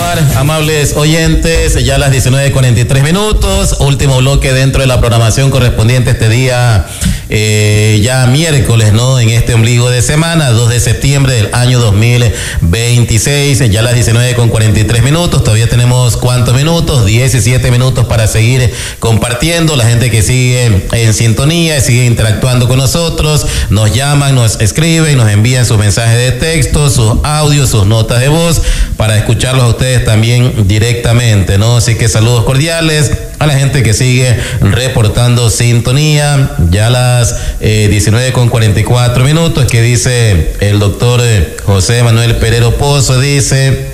continuar, amables oyentes, ya a las 19:43, último bloque dentro de la programación correspondiente este día, ya miércoles, ¿no? En este ombligo de semana, 2 de septiembre del año 2026, ya a las 19:43, todavía tenemos ¿cuántos minutos? 17 minutos para seguir compartiendo, la gente que sigue en sintonía, sigue interactuando con nosotros, nos llaman, nos escriben, nos envían sus mensajes de texto, sus audios, sus notas de voz, para escucharlos a ustedes también directamente, ¿no? Así que saludos cordiales a la gente que sigue reportando sintonía, ya a las 19:44, que dice el doctor José Manuel Perero Pozo, dice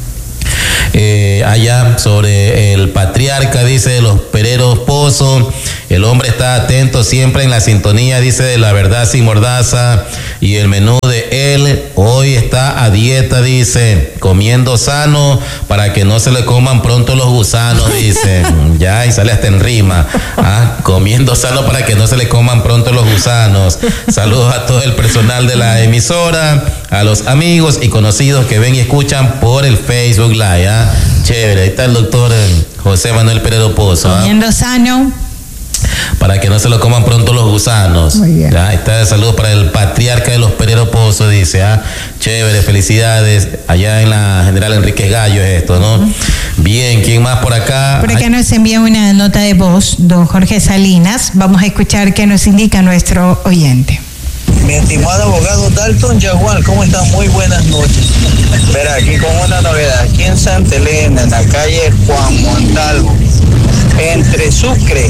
allá sobre el patriarca, dice de los Pereros Pozo, el hombre está atento siempre en la sintonía, dice de La Verdad Sin Mordaza, y el menú de él hoy está a dieta, dice, comiendo sano para que no se le coman pronto los gusanos, dice, ya, y sale hasta en rima, comiendo sano para que no se le coman pronto los gusanos. Saludos a todo el personal de la emisora, a los amigos y conocidos que ven y escuchan por el Facebook Live, chévere, ahí está el doctor José Manuel Perero Pozo. Comiendo sano para que no se lo coman pronto los gusanos. Muy bien. Ahí está el saludo para el patriarca de los Perero Pozo, dice, chévere, felicidades, allá en la General Enrique Gallo es esto, ¿no? Bien, ¿quién más por acá? Por acá nos envía una nota de voz, don Jorge Salinas, vamos a escuchar qué nos indica nuestro oyente. Mi estimado abogado Dalton Yagual, ¿cómo están? Muy buenas noches. Verá, aquí con una novedad, aquí en Santa Elena, en la calle Juan Montalvo, entre Sucre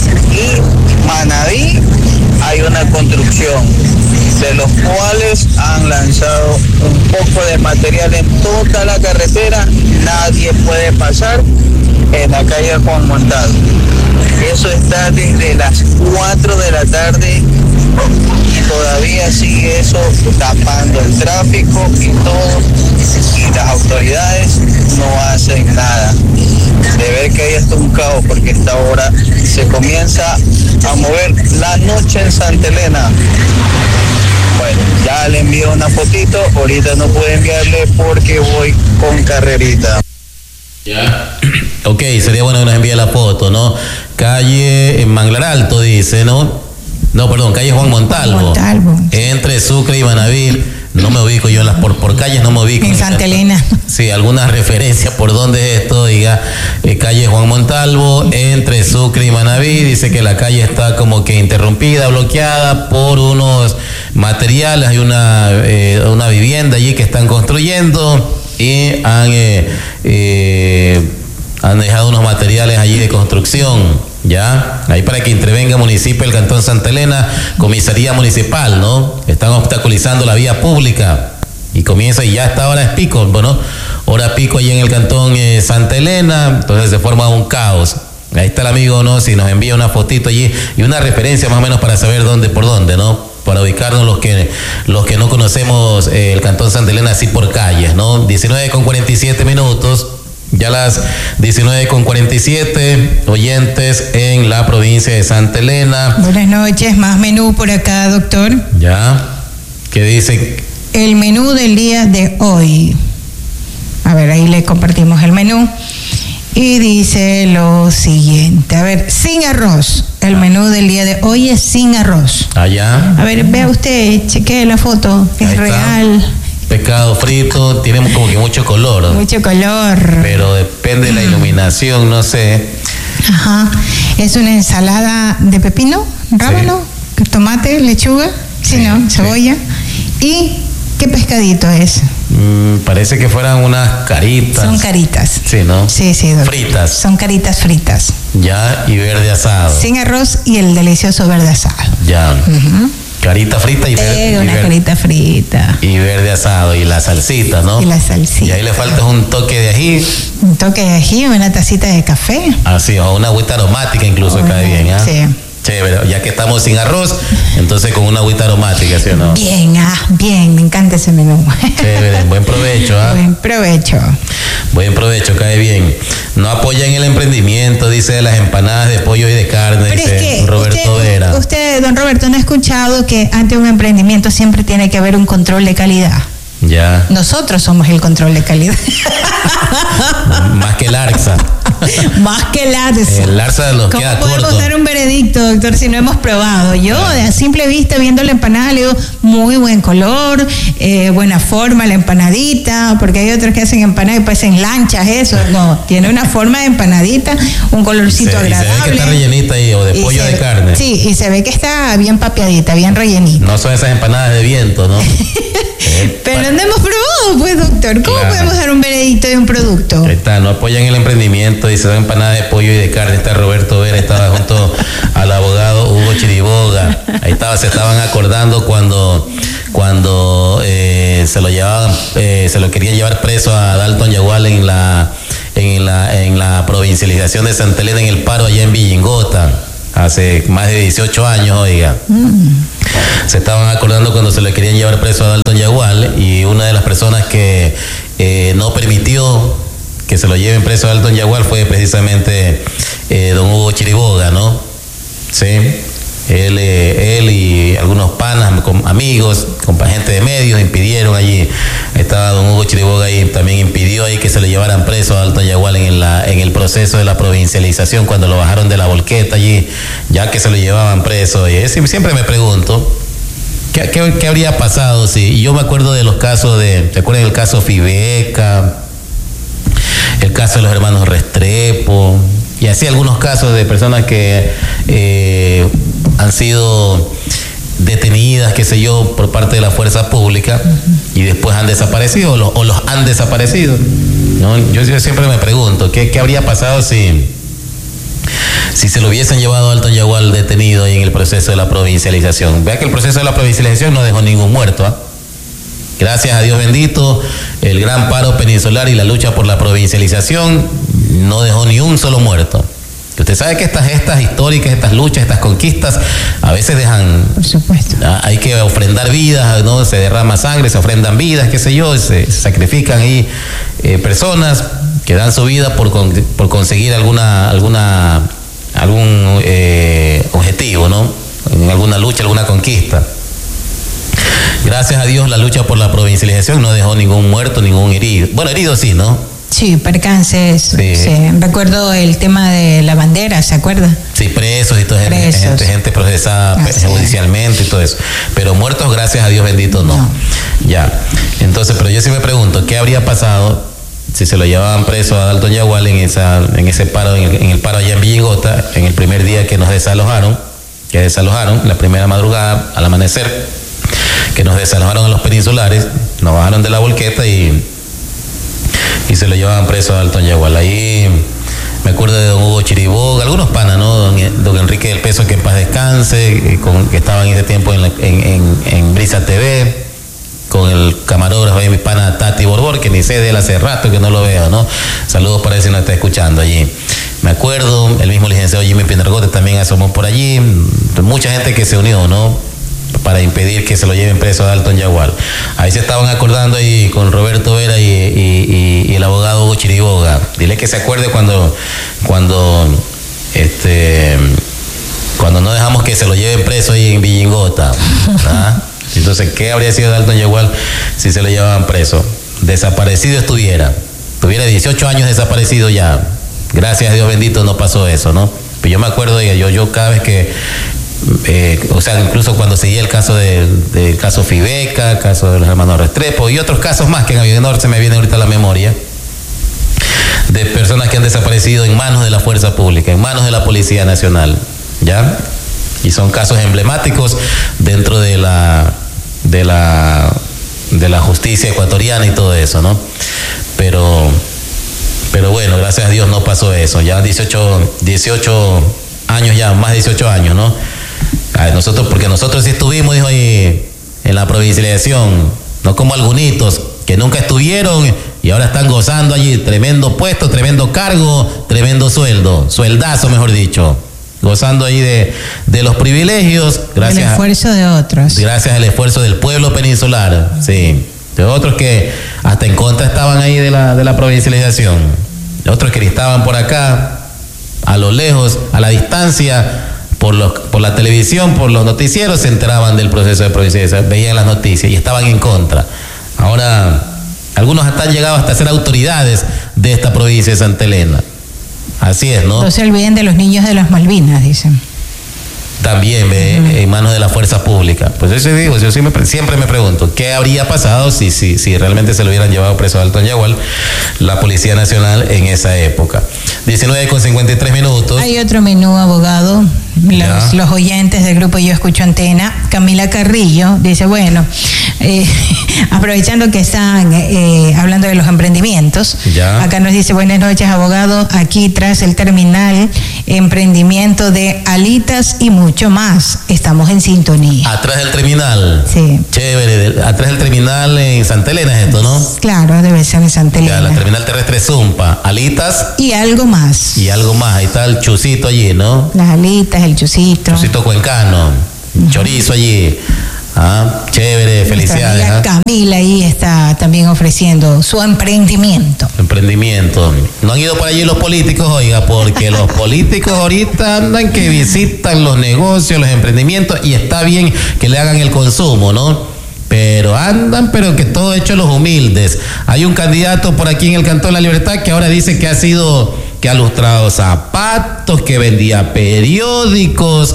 y Manaví, hay una construcción, de los cuales han lanzado un poco de material en toda la carretera, nadie puede pasar en la calle Juan Montalvo. Eso está desde las 4 de la tarde y todavía sigue eso tapando el tráfico y todo, y las autoridades no hacen nada. De ver que hay hasta un caos, porque esta hora se comienza a mover la noche en Santa Elena. Bueno, ya le envío una fotito, ahorita no puedo enviarle porque voy con carrerita. Ya. Ok, sería bueno que nos envíe la foto, ¿no? Calle Manglar Alto, dice, ¿no? No, perdón, calle Juan Montalvo. Entre Sucre y Manaví. No me ubico yo por calles, no me ubico. En Santa Elena. Sí, alguna referencia por dónde es esto, diga, calle Juan Montalvo, entre Sucre y Manaví. Dice que la calle está como que interrumpida, bloqueada por unos materiales. Hay una vivienda allí que están construyendo y han dejado unos materiales allí de construcción. Ya, ahí para que intervenga municipio del Cantón Santa Elena, comisaría municipal, ¿no? Están obstaculizando la vía pública y comienza, y ya está hora es pico, bueno, hora pico allí en el Cantón Santa Elena, entonces se forma un caos. Ahí está el amigo, ¿no? Si nos envía una fotito allí y una referencia más o menos para saber por dónde, ¿no? Para ubicarnos los que no conocemos el Cantón Santa Elena así por calles, ¿no? 19:47. Ya a las 19:47, oyentes en la provincia de Santa Elena. Buenas noches, más menú por acá, doctor. Ya, ¿qué dice? El menú del día de hoy. A ver, ahí le compartimos el menú. Y dice lo siguiente, a ver, sin arroz. El menú del día de hoy es sin arroz. Allá. A ver, vea usted, chequee la foto, es real. Pescado frito, tiene como que mucho color. Mucho color. Pero depende de la iluminación, no sé. Ajá. Es una ensalada de pepino, rábano, sí, tomate, lechuga, sí, ¿no? Cebolla. Sí. ¿Y qué pescadito es? Parece que fueran unas caritas. Son caritas. Sí, ¿no? Sí, doctor. Fritas. Son caritas fritas. Ya, y verde asado. Sin arroz y el delicioso verde asado. Ya. Carita frita y verde. Una carita frita. Y verde asado. Y la salsita, ¿no? Y la salsita. Y ahí le falta un toque de ají. Un toque de ají, una tacita de café. Así, o una agüita aromática incluso cae bien, ¿ah? Sí. Chévere, ya que estamos sin arroz, entonces con una agüita aromática, ¿sí o no? Bien, bien, me encanta ese menú. Chévere, buen provecho, ¿ah? Buen provecho. Buen provecho, cae bien. No apoyan el emprendimiento, dice, de las empanadas de pollo y de carne, pero dice es que Roberto Vera. Usted, don Roberto, ¿no ha escuchado que ante un emprendimiento siempre tiene que haber un control de calidad? Ya. Nosotros somos el control de calidad. Más que el ARSA. Más que el ARSA. El ARSA nos queda corto. ¿Cómo podemos dar un veredicto, doctor, si no hemos probado? Yo, a simple vista, viendo la empanada, le digo, muy buen color, buena forma la empanadita, porque hay otros que hacen empanada y parecen lanchas, eso. No, tiene una forma de empanadita, un colorcito agradable. Y se ve que está rellenita ahí, o de pollo de carne. Sí, y se ve que está bien papeadita, bien rellenita. No son esas empanadas de viento, ¿no? Pero no hemos probado, pues, doctor. ¿Cómo podemos dar un veredicto de un producto? Ahí está, no apoyan el emprendimiento, dice, son empanadas de pollo y de carne. Está Roberto Vera, estaba junto al abogado Hugo Chiriboga. Ahí estaba, se estaban acordando cuando se lo llevaban, se lo querían llevar preso a Dalton Yagual en la provincialización de Santa Elena, en el paro allá en Villingota, hace más de 18 años, oiga. Se estaban acordando cuando se le querían llevar preso a Dalton Yagual, y una de las personas que no permitió que se lo lleven preso a Dalton Yagual fue precisamente don Hugo Chiriboga, ¿no? Sí. Él y algunos panas, amigos, gente de medios, impidieron allí. Estaba don Hugo Chiriboga ahí, también impidió ahí que se le llevaran preso a Dalton Yagual en el proceso de la provincialización, cuando lo bajaron de la volqueta allí, ya que se lo llevaban preso. Y siempre me pregunto, ¿qué habría pasado si? Yo me acuerdo de los casos ¿se acuerdan del caso Fibeca? El caso de los hermanos Restrepo, y así algunos casos de personas que han sido detenidas, qué sé yo, por parte de la fuerza pública, y después han desaparecido o los han desaparecido, ¿no? Yo siempre me pregunto, ¿qué habría pasado si se lo hubiesen llevado a Dalton Yagual detenido ahí en el proceso de la provincialización? Vea que el proceso de la provincialización no dejó ningún muerto, ¿eh? Gracias a Dios bendito, el gran paro peninsular y la lucha por la provincialización no dejó ni un solo muerto. Usted sabe que estas gestas históricas, estas luchas, estas conquistas, a veces dejan... Por supuesto. Hay que ofrendar vidas, ¿no? Se derrama sangre, se ofrendan vidas, qué sé yo, se sacrifican ahí personas que dan su vida por conseguir algún objetivo, ¿no? En alguna lucha, alguna conquista. Gracias a Dios, la lucha por la provincialización no dejó ningún muerto, ningún herido. Bueno, herido sí, ¿no? Sí, percances. Sí. Recuerdo el tema de la bandera, ¿se acuerda? Sí, presos y toda gente procesada judicialmente y todo eso. Pero muertos, gracias a Dios bendito, no. Ya. Entonces, pero yo sí me pregunto, ¿qué habría pasado si se lo llevaban preso a Dalton Yagual en ese paro, en el paro allá en Villingota, en el primer día que nos desalojaron, la primera madrugada al amanecer, que nos desalojaron a los peninsulares, nos bajaron de la volqueta y se lo llevaban preso a Dalton Yagual. Ahí me acuerdo de don Hugo Chiriboga, algunos panas, ¿no? Don Enrique del Peso, que en paz descanse, que estaba en ese tiempo en Brisa TV, con el camarógrafo ahí, mi pana Tati Borbor, que ni sé de él hace rato que no lo veo, ¿no? Saludos para él si nos está escuchando allí. Me acuerdo, el mismo licenciado Jimmy Pinargote también asomó por allí, mucha gente que se unió, ¿no? Para impedir que se lo lleven preso a Dalton Yagual. Ahí se estaban acordando ahí con Roberto Vera y el abogado Hugo Chiriboga. Dile que se acuerde cuando no dejamos que se lo lleven preso ahí en Villingota. ¿Ah? Entonces, ¿qué habría sido Dalton Yagual si se lo llevaban preso? Desaparecido tuviera 18 años desaparecido ya. Gracias a Dios bendito no pasó eso, ¿no? Pero yo me acuerdo, yo cada vez que incluso cuando seguía el caso del caso Fibeca, caso de los hermanos Restrepo y otros casos más que en Avianor se me viene ahorita a la memoria, de personas que han desaparecido en manos de la fuerza pública, en manos de la Policía Nacional, ¿ya? Y son casos emblemáticos dentro de la justicia ecuatoriana y todo eso, ¿no? Pero bueno, gracias a Dios no pasó eso. Ya 18 años ya, más de 18 años, ¿no? Porque nosotros sí estuvimos, dijo ahí, en la provincialización, no como algunitos que nunca estuvieron y ahora están gozando allí, tremendo puesto, tremendo cargo, tremendo sueldazo mejor dicho, gozando ahí de los privilegios, gracias al esfuerzo de otros. Gracias al esfuerzo del pueblo peninsular, sí, de otros que hasta en contra estaban ahí de la provincialización, de otros que estaban por acá, a lo lejos, a la distancia, por la televisión, por los noticieros, se enteraban del proceso de provincialización, veían las noticias y estaban en contra. Ahora, algunos hasta han llegado hasta ser autoridades de esta provincia de Santa Elena. Así es, ¿no? No se olviden de los niños de las Malvinas, dicen. También en manos de la fuerza pública. Pues eso digo, yo siempre me pregunto, ¿qué habría pasado si realmente se lo hubieran llevado preso a Dalton Yagual, la Policía Nacional en esa época? 19:53. Hay otro menú, abogado. Los oyentes del grupo Yo Escucho Antena, Camila Carrillo, dice, bueno, aprovechando que están hablando de los emprendimientos, acá nos dice, buenas noches, abogado, aquí tras el terminal, emprendimiento de alitas y mucho más, estamos en sintonía. Atrás del terminal. Sí. Chévere, atrás del terminal en Santa Elena es esto, ¿no? Claro, debe ser en Santa Elena. La terminal terrestre Zumpa, alitas. Y algo más. Y algo más, ahí está el chucito allí, ¿no? Las alitas, el chucito. Chucito cuencano, chorizo allí. Chévere, felicidades. Camila ahí está también ofreciendo su emprendimiento. No han ido por allí los políticos, oiga, porque los políticos ahorita andan que visitan los negocios, los emprendimientos, y está bien que le hagan el consumo, ¿no? Pero que todo hecho los humildes. Hay un candidato por aquí en el Cantón La Libertad que ahora dice que ha lustrado zapatos, que vendía periódicos,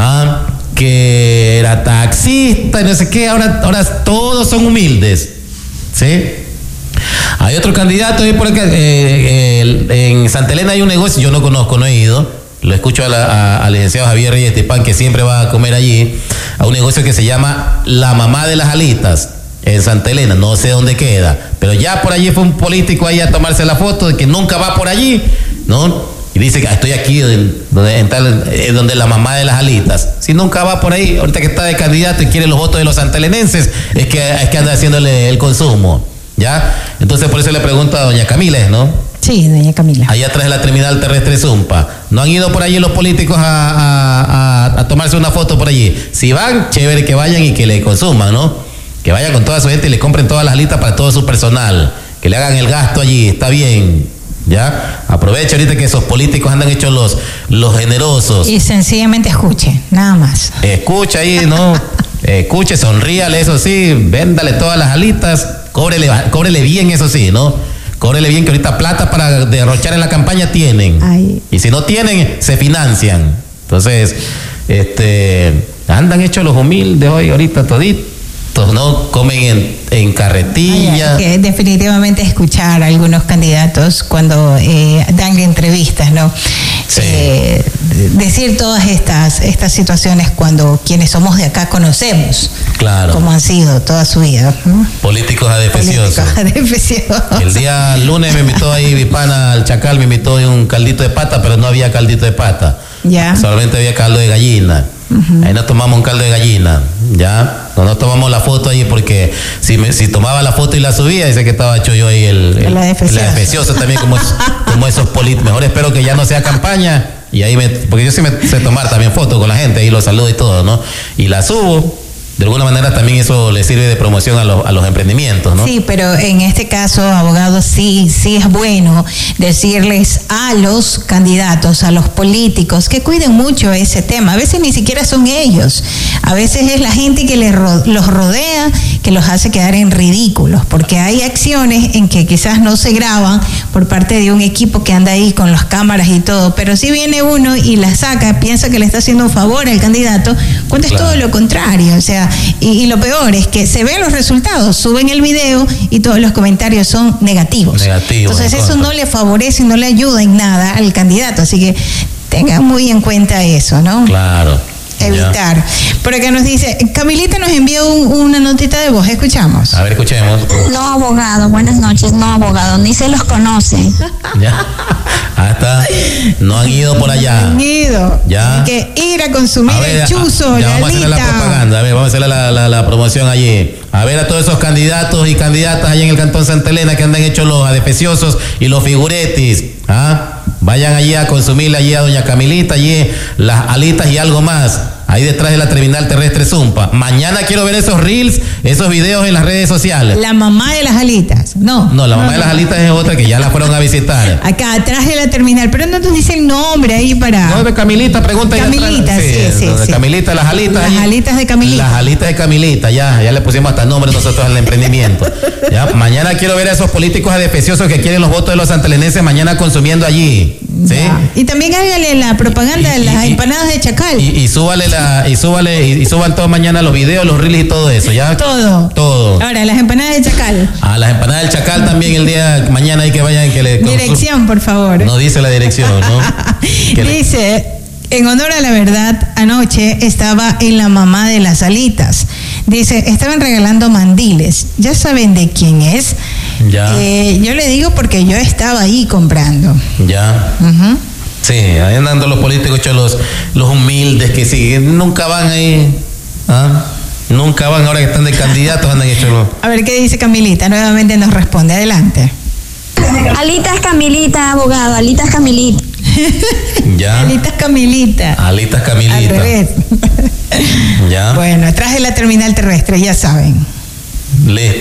que era taxista y no sé qué, ahora todos son humildes, ¿sí? Hay otro candidato ahí por acá, en Santa Elena hay un negocio, yo no conozco, no he ido, lo escucho al licenciado Javier Reyes Tepán, que siempre va a comer allí, a un negocio que se llama La Mamá de las Alitas, en Santa Elena, no sé dónde queda, pero ya por allí fue un político ahí a tomarse la foto de que nunca va por allí, ¿no? Y dice que estoy aquí donde la mamá de las alitas. Si nunca va por ahí, ahorita que está de candidato y quiere los votos de los santelenenses, es que anda haciéndole el consumo, ¿ya? Entonces por eso le pregunto a doña Camila, ¿no? Sí, doña Camila. Allá atrás de la terminal terrestre Zumpa. ¿No han ido por allí los políticos a tomarse una foto por allí? Si van, chévere que vayan y que le consuman, ¿no? Que vayan con toda su gente y le compren todas las alitas para todo su personal. Que le hagan el gasto allí, está bien. ¿Ya? Aprovecha ahorita que esos políticos andan hechos los generosos. Y sencillamente escuche, nada más. Escucha ahí, ¿no? Escuche, sonríale, eso sí, véndale todas las alitas, cóbrele bien, eso sí, ¿no? Cóbrele bien, que ahorita plata para derrochar en la campaña tienen. Ay. Y si no tienen, se financian. Entonces, andan hechos los humildes hoy, ahorita toditos, ¿no? Comen en carretilla. Que definitivamente escuchar a algunos candidatos cuando dan entrevistas, ¿no? Sí. Decir todas estas situaciones cuando quienes somos de acá conocemos. Claro. Cómo han sido toda su vida, ¿no? Políticos adefesiosos. El día lunes me invitó ahí mi pana al Chacal, me invitó a un caldito de pata, pero no había caldito de pata. Ya. Solamente había caldo de gallina. Uh-huh. Ahí nos tomamos un caldo de gallina, ¿ya? No nos tomamos la foto ahí porque si tomaba la foto y la subía, dice que estaba hecho yo ahí el adefesioso también, como esos políticos. Mejor espero que ya no sea campaña y ahí porque yo sí me sé tomar también fotos con la gente, ahí los saludo y todo, ¿no? Y la subo. De alguna manera también eso le sirve de promoción a los emprendimientos, ¿no? Sí, pero en este caso, abogado, sí es bueno decirles a los candidatos, a los políticos, que cuiden mucho ese tema. A veces ni siquiera son ellos. A veces es la gente que los rodea que los hace quedar en ridículos, porque hay acciones en que quizás no se graban por parte de un equipo que anda ahí con las cámaras y todo, pero si viene uno y la saca, piensa que le está haciendo un favor al candidato, cuando es todo lo contrario. O sea, y lo peor es que se ven los resultados, suben el video y todos los comentarios son negativos. Entonces eso no le favorece y no le ayuda en nada al candidato, así que tengan muy en cuenta eso, ¿no? Claro. Evitar. Ya. Por acá nos dice, Camilita nos envió una notita de voz, escuchamos. A ver, escuchemos. No, abogado, buenas noches, no, abogado, ni se los conoce. Ya. Hasta no han ido por allá. Han ido. Ya. Hay que ir a consumir el chuzo, ya vamos a hacer la propaganda, a ver, vamos a hacer la promoción allí. A ver a todos esos candidatos y candidatas allá en el Cantón Santa Elena que andan hechos los adefesiosos y los figuretis. Vayan allí a consumir allí a doña Camilita, allí las alitas y algo más. ahí detrás de la terminal terrestre Zumpa. Mañana quiero ver esos reels, esos videos en las redes sociales. La mamá de las alitas. No, la mamá de las alitas es otra que ya la fueron a visitar. Acá atrás de la terminal, pero no nos dice el nombre ahí para. No, de Camilita, pregunta. Camilita, sí. Camilita, las alitas. Las alitas de Camilita. Las alitas de Camilita, ya le pusimos hasta nombre nosotros al emprendimiento. Ya, mañana quiero ver a esos políticos adefesiosos que quieren los votos de los santelenenses mañana consumiendo allí. ¿Sí? Y también hágale la propaganda de las empanadas de Chacal. Y suban todos mañana los videos, los reels y todo eso, ¿ya? Todo. Ahora, las empanadas de Chacal. Las empanadas del Chacal también el día mañana hay que vayan que le dirección, por favor. No dice la dirección, ¿no? Dice, en honor a la verdad, anoche estaba en la mamá de las alitas. Dice, estaban regalando mandiles. ¿Ya saben de quién es? Ya. Yo le digo porque yo estaba ahí comprando. Ya. Uh-huh. Sí, ahí andan los políticos, los humildes que siguen, nunca van ahí. Nunca van, ahora que están de candidatos, andan hechos. A ver qué dice Camilita, nuevamente nos responde. Adelante. Alitas Camilita, abogado, alitas Camilita. Ya. Alitas Camilita. Al revés. Ya. Bueno, atrás de la terminal terrestre, ya saben. Listo.